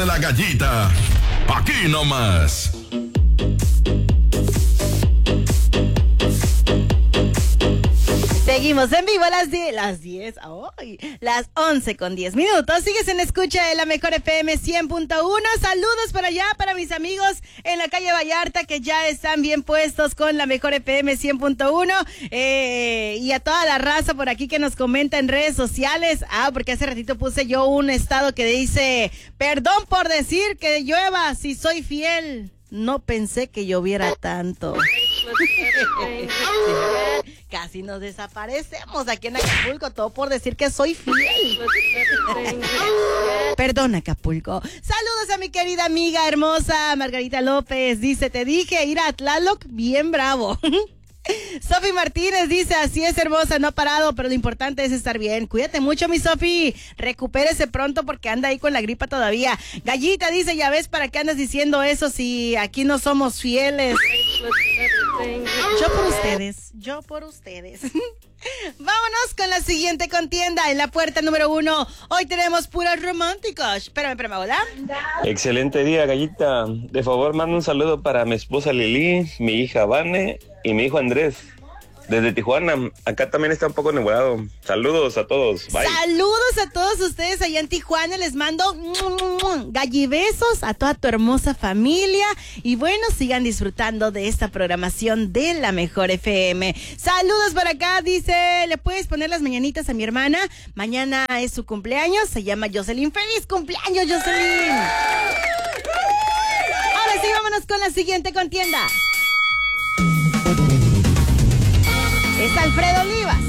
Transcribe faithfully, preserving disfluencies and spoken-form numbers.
de la Gallita, aquí nomás. Seguimos en vivo a las diez, las diez, hoy, las once con diez minutos. Sigues en escucha de la mejor F M cien punto uno. Saludos por allá para mis amigos en la calle Vallarta que ya están bien puestos con la mejor F M cien punto uno. Eh, y a toda la raza por aquí que nos comenta en redes sociales. Ah, porque hace ratito puse yo un estado que dice: perdón por decir que llueva si soy fiel. No pensé que lloviera tanto. Casi nos desaparecemos aquí en Acapulco, todo por decir que soy fiel. Perdón, Acapulco. Saludos a mi querida amiga hermosa Margarita López. Dice: te dije ir a Tlaloc bien bravo. Sofi Martínez dice: así es, hermosa, no ha parado, pero lo importante es estar bien. Cuídate mucho, mi Sofi, recupérese pronto porque anda ahí con la gripa todavía. Gallita dice: ya ves, ¿para qué andas diciendo eso si aquí no somos fieles? Yo por ustedes, yo por ustedes. Vámonos con la siguiente contienda. En la puerta número uno, hoy tenemos puras románticos. Espérame, espérame, ¿hola? Excelente día, Gallita. De favor, manda un saludo para mi esposa Lili, mi hija Vane y mi hijo Andrés. Desde Tijuana, acá también está un poco nublado. Saludos a todos, bye. Saludos a todos ustedes allá en Tijuana. Les mando gallibesos a toda tu hermosa familia. Y bueno, sigan disfrutando de esta programación de la mejor F M. Saludos por acá, dice: ¿le puedes poner las mañanitas a mi hermana? Mañana es su cumpleaños, se llama Jocelyn. ¡Feliz cumpleaños, Jocelyn! Ahora sí, vámonos con la siguiente contienda. Es Alfredo Oliva.